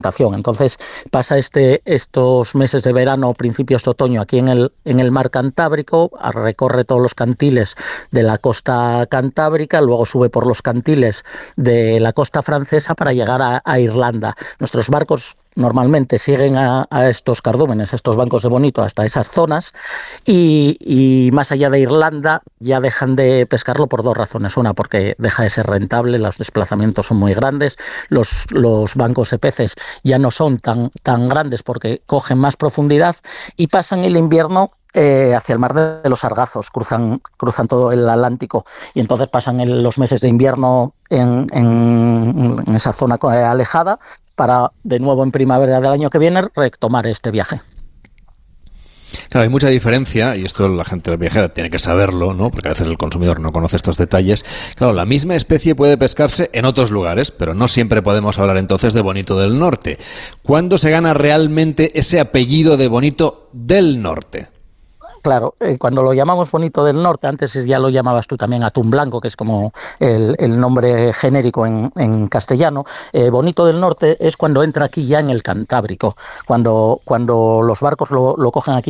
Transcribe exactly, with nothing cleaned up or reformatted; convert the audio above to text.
Entonces pasa este, estos meses de verano, principios de otoño aquí en el, en el mar Cantábrico, recorre todos los cantiles de la costa cantábrica, luego sube por los cantiles de la costa francesa para llegar a, a Irlanda. Nuestros barcos normalmente siguen a, a estos cardúmenes, a estos bancos de bonito, hasta esas zonas, y, y más allá de Irlanda ya dejan de pescarlo por dos razones. Una, porque deja de ser rentable, los desplazamientos son muy grandes, los, los bancos de peces ya no son tan, tan grandes porque cogen más profundidad, y pasan el invierno Eh, hacia el mar de los Sargazos, cruzan, cruzan todo el Atlántico, y entonces pasan el, los meses de invierno en, en, en esa zona alejada para de nuevo en primavera del año que viene retomar este viaje. Claro, hay mucha diferencia, y esto la gente viajera tiene que saberlo, ¿no? Porque a veces el consumidor no conoce estos detalles. Claro, la misma especie puede pescarse en otros lugares, pero no siempre podemos hablar entonces de bonito del norte. ¿Cuándo se gana realmente ese apellido de bonito del norte? Claro, eh, cuando lo llamamos bonito del norte, antes ya lo llamabas tú también atún blanco, que es como el, el nombre genérico en, en castellano. Eh, bonito del norte es cuando entra aquí ya en el Cantábrico, cuando, cuando los barcos lo, lo cogen aquí